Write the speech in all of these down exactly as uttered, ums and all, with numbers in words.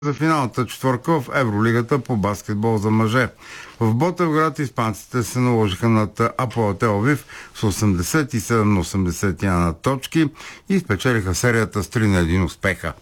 за финалната четвърка в Евролигата по баскетбол за мъже. В Ботевград испанците се наложиха над Апоел Тел Авив с осемдесет и седем на осемдесет и едно на точки и спечелиха серията с три на един успеха.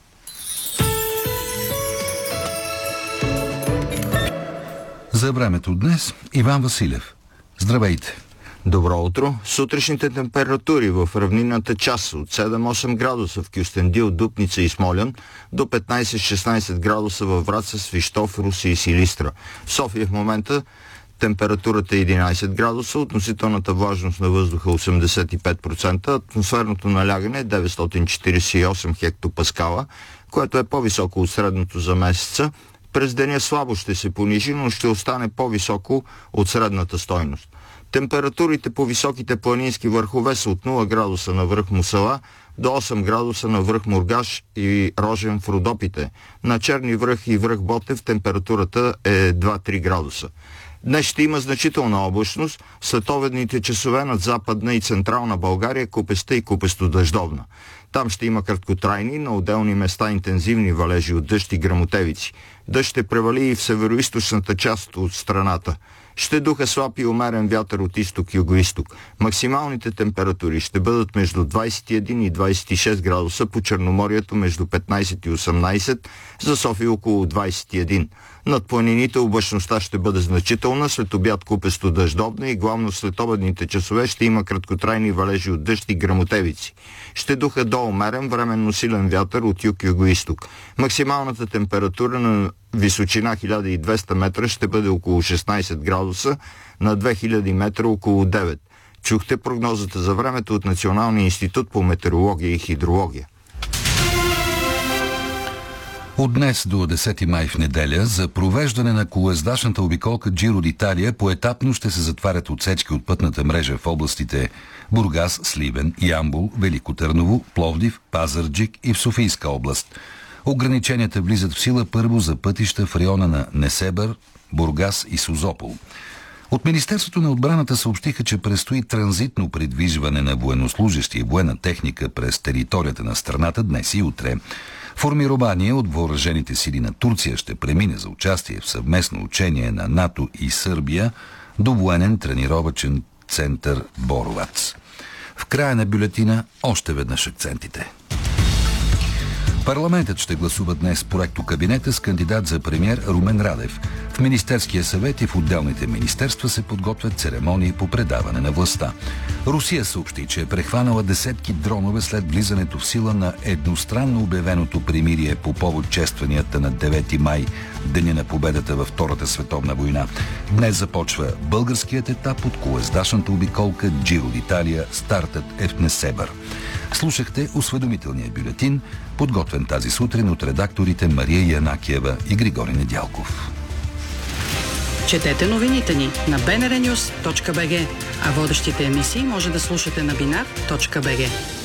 За времето днес Иван Василев. Здравейте! Добро утро! Сутрешните температури в равнинната част от седем-осем градуса в Кюстендил, Дупница и Смолян до петнайсет-шестнайсет градуса във Враца, Свищов, Русе и Силистра. В София в момента температурата е единайсет градуса, относителната влажност на въздуха осемдесет и пет процента, атмосферното налягане е деветстотин четирийсет и осем хектопаскала, което е по-високо от средното за месеца. През деня слабо ще се понижи, но ще остане по-високо от средната стойност. Температурите по високите планински върхове са от нула градуса на връх Мусала до осем градуса на връх Мургаш и Рожен в Родопите. На Черни връх и връх Ботев температурата е два-три градуса. Днес ще има значителна облачност, следобедните часове над Западна и Централна България купеста и купесто-дъждовна. Там ще има краткотрайни, на отделни места интензивни валежи от дъжд и гръмотевици. Дъжд ще превали и в североизточната част от страната. Ще духа слаб и умерен вятър от изток-югоизток. Максималните температури ще бъдат между двайсет и един и двайсет и шест градуса, по Черноморието между петнайсет и осемнайсет, за София около двайсет и един. Над планините облачността ще бъде значителна, след обяд купесто дъждовна и главно след обедните часове ще има краткотрайни валежи от дъжд и гръмотевици. Ще духа до умерен, временно силен вятър от юг-югоизток. Максималната температура на височина хиляда и двеста метра ще бъде около шестнайсет градуса, на две хиляди метра около девет. Чухте прогнозата за времето от Националния институт по метеорология и хидрология. От днес до десети май в неделя за провеждане на колоездачната обиколка Джиро д'Италия поетапно ще се затварят отсечки от пътната мрежа в областите Бургас, Сливен, Ямбол, Велико Търново, Пловдив, Пазарджик и в Софийска област. Ограниченията влизат в сила първо за пътища в района на Несебър, Бургас и Созопол. От Министерството на отбраната съобщиха, че предстои транзитно придвижване на военнослужащи и военна техника през територията на страната днес и утре. Формирование от въоръжените сили на Турция ще премине за участие в съвместно учение на НАТО и Сърбия до военен тренировъчен център Боровац. В края на бюлетина още веднъж акцентите. Парламентът ще гласува днес проекто кабинета с кандидат за премиер Румен Радев. В Министерския съвет и в отделните министерства се подготвят церемонии по предаване на властта. Русия съобщи, че е прехванала десетки дронове след влизането в сила на едностранно обявеното примирие по повод честванията на девети май, деня на победата във Втората световна война. Днес започва българският етап от колоездачната обиколка Джиро д'Италия. Стартът е в Несебър. Слушахте осведомителния бюлетин, подготвен тази сутрин от редакторите Мария Янакиева и Григорий Недялков. Четете новините ни на би ен ар нюз точка би джи, а водещите емисии може да слушате на бинар точка би джи.